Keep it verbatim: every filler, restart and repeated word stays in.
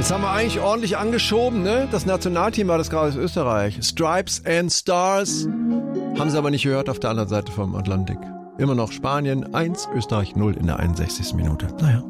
Jetzt haben wir eigentlich ordentlich angeschoben, ne? Das Nationalteam war das gerade aus Österreich. Stripes and Stars. Haben sie aber nicht gehört auf der anderen Seite vom Atlantik. Immer noch Spanien eins, Österreich null in der einundsechzigsten Minute. Naja.